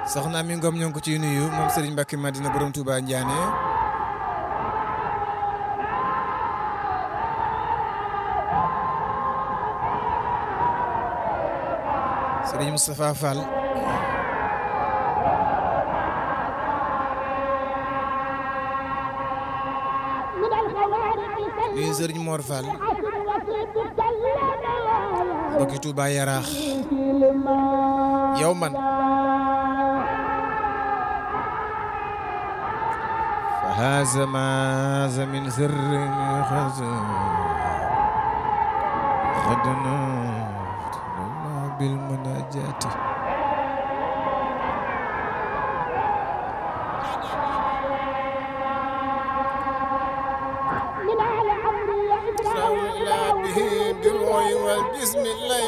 soxna Ami Ngom ñoo ngi ko ciy nuyu moom Serigne Mbacke Madina borom Touba Ndiané Serigne Moustapha Fall nuyu Serigne Mor Fall mbokki Touba Yaraax yow man فهذا ما من سر غدنا بالمناجات به بالروح والجسم الليل